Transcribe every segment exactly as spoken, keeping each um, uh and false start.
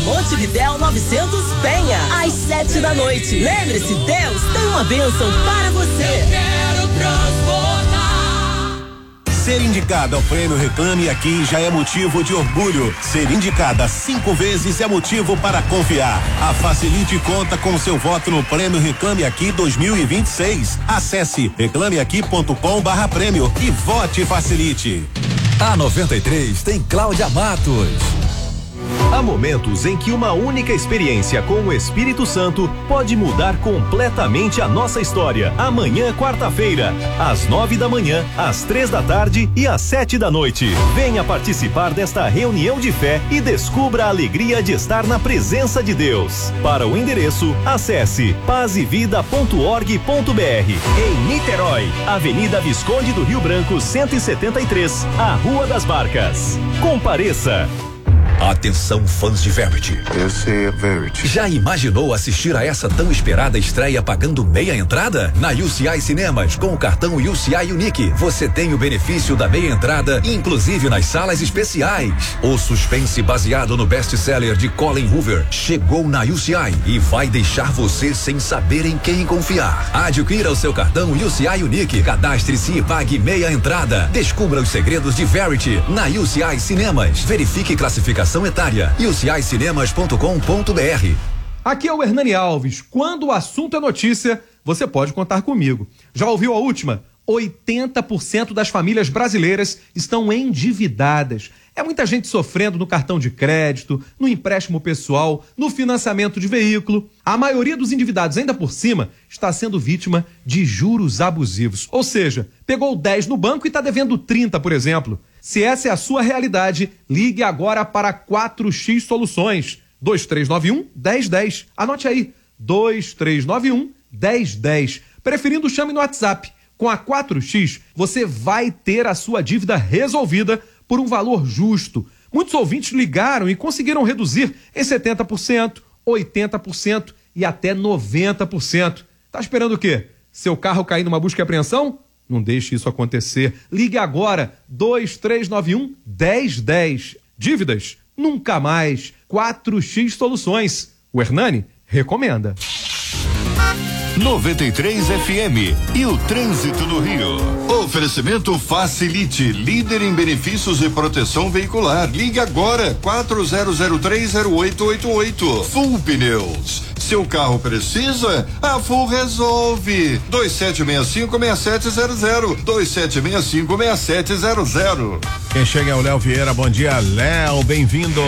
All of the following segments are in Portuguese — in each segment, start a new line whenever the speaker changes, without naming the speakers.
Montevidéu novecentos Penha, às sete da noite. Lembre-se, Deus tem uma bênção para você. Eu quero
transbordar. Ser indicada ao prêmio Reclame Aqui já é motivo de orgulho. Ser indicada cinco vezes é motivo para confiar. A Facilite conta com seu voto no prêmio Reclame Aqui dois mil e vinte e seis. Acesse reclame aqui ponto com barra prêmio e vote Facilite.
A noventa e três tem Cláudia Matos.
Há momentos em que uma única experiência com o Espírito Santo pode mudar completamente a nossa história. Amanhã, quarta-feira, às nove da manhã, às três da tarde e às sete da noite. Venha participar desta reunião de fé e descubra a alegria de estar na presença de Deus. Para o endereço, acesse paz e vida ponto org ponto br. Em Niterói, Avenida Visconde do Rio Branco, cento e setenta e três, a Rua das Barcas. Compareça.
Atenção, fãs de Verity.
Esse é Verity.
Já imaginou assistir a essa tão esperada estreia pagando meia entrada? Na U C I Cinemas, com o cartão U C I Unique, você tem o benefício da meia entrada, inclusive nas salas especiais. O suspense baseado no best-seller de Colin Hoover chegou na U C I e vai deixar você sem saber em quem confiar. Adquira o seu cartão U C I Unique, cadastre-se e pague meia entrada. Descubra os segredos de Verity na U C I Cinemas. Verifique classificação etária. u c i cinemas ponto com ponto b r.
Aqui é o Hernani Alves. Quando o assunto é notícia, você pode contar comigo. Já ouviu a última? oitenta por cento das famílias brasileiras estão endividadas. É muita gente sofrendo no cartão de crédito, no empréstimo pessoal, no financiamento de veículo. A maioria dos endividados, ainda por cima, está sendo vítima de juros abusivos. Ou seja, pegou dez no banco e está devendo trinta, por exemplo. Se essa é a sua realidade, ligue agora para quatro X Soluções. dois três nove um, um zero um zero. Anote aí, dois três nove um, um zero um zero. Preferindo, chame no WhatsApp. Com a quatro X, você vai ter a sua dívida resolvida por um valor justo. Muitos ouvintes ligaram e conseguiram reduzir em setenta por cento, oitenta por cento e até noventa por cento. Tá esperando o quê? Seu carro cair numa busca e apreensão? Não deixe isso acontecer. Ligue agora, dois três nove um, um zero um zero. Dívidas? Nunca mais. quatro X Soluções. O Hernani recomenda.
noventa e três F M e o trânsito no Rio. Oferecimento Facilite, líder em benefícios e proteção veicular. Ligue agora, quatro zero zero três zero oito oito oito. Full Pneus. Seu carro precisa? A Full resolve. dois sete seis cinco, seis sete zero zero. dois sete seis cinco, seis sete zero zero.
Quem chega é o Léo Vieira. Bom dia, Léo. Bem-vindo.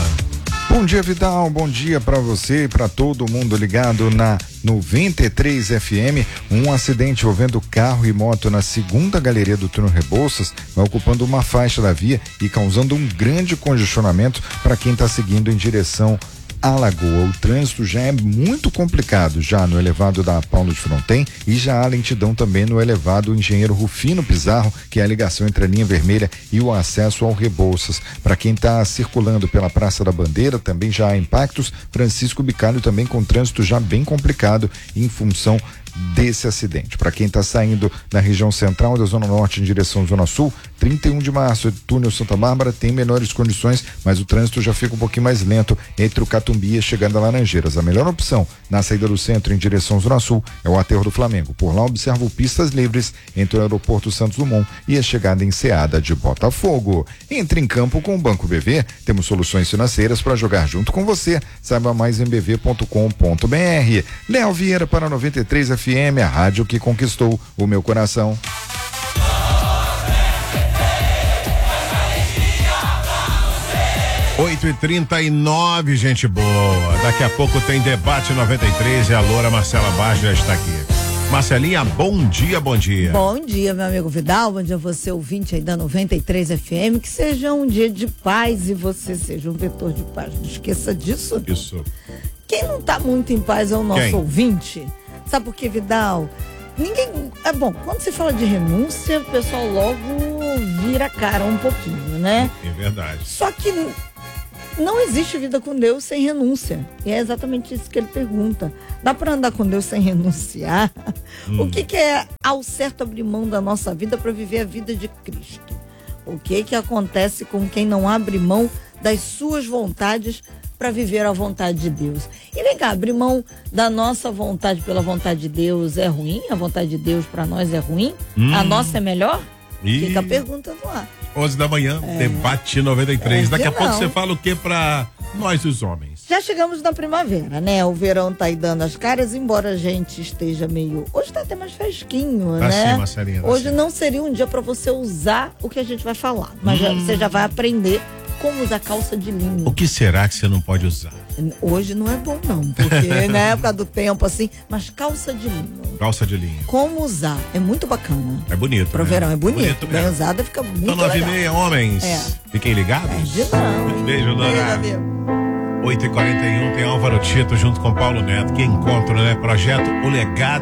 Bom dia, Vidal, bom dia para você e para todo mundo ligado na noventa e três F M. Um acidente envolvendo carro e moto na segunda galeria do túnel Rebouças vai ocupando uma faixa da via e causando um grande congestionamento para quem está seguindo em direção à Lagoa. O trânsito já é muito complicado já no elevado da Paulo de Fronten e já há lentidão também no elevado Engenheiro Rufino Pizarro, que é a ligação entre a linha vermelha e o acesso ao Rebouças. Para quem está circulando pela Praça da Bandeira, também já há impactos. Francisco Bicalho também com trânsito já bem complicado em função desse acidente. Para quem está saindo da região central da Zona Norte em direção à Zona Sul, trinta e um de março, túnel Santa Bárbara tem menores condições, mas o trânsito já fica um pouquinho mais lento entre o Catumbi e a chegada a Laranjeiras. A melhor opção na saída do centro em direção à Zona Sul é o Aterro do Flamengo. Por lá observo pistas livres entre o aeroporto Santos Dumont e a chegada em Ceada de Botafogo. Entre em campo com o Banco B V, temos soluções financeiras para jogar junto com você. Saiba mais em b v ponto com ponto b r. Léo Vieira para noventa e três F M, a rádio que conquistou o meu coração.
oito e trinta e nove, gente boa. Daqui a pouco tem debate noventa e três e a loura Marcela Barros já está aqui. Marcelinha, bom dia, bom dia.
Bom dia, meu amigo Vidal, bom dia você, ouvinte aí da noventa e três F M, que seja um dia de paz e você seja um vetor de paz, não esqueça disso.
Isso.
Quem não tá muito em paz é o nosso Quem? ouvinte. Sabe por que, Vidal? Ninguém. É bom, quando se fala de renúncia, o pessoal logo vira a cara um pouquinho, né?
É verdade.
Só que não existe vida com Deus sem renúncia. E é exatamente isso que ele pergunta. Dá para andar com Deus sem renunciar? Hum. O que, que é ao certo abrir mão da nossa vida para viver a vida de Cristo? O que que acontece com quem não abre mão das suas vontades para viver a vontade de Deus. E vem cá, abrir mão da nossa vontade pela vontade de Deus é ruim? A vontade de Deus para nós é ruim? Hum. A nossa é melhor?
E...
Fica a pergunta no ar.
onze da manhã, é. Debate noventa e três.
É,
Daqui a
não.
pouco você fala o que pra nós os homens?
Já chegamos na primavera, né? O verão tá aí dando as caras, embora a gente esteja meio... Hoje tá até mais fresquinho,
tá
né?
Sim, Marcelinha, tá
Hoje
sim.
não seria um dia para você usar o que a gente vai falar. Mas hum. já, você já vai aprender como usar calça de linho.
O que será que você não pode usar?
Hoje não é bom não, porque na época do tempo assim, mas calça de linho.
Calça de linho.
Como usar? É muito bacana.
É bonito,
Pro
né?
verão, é bonito.
bonito
Bem usada fica muito
então, nove
legal.
e meia, homens.
É.
Fiquem ligados.
Perde não.
Beijo, Dona. oito e quarenta e um tem Álvaro Tito junto com Paulo Neto. Que encontro, né? Projeto O Legado.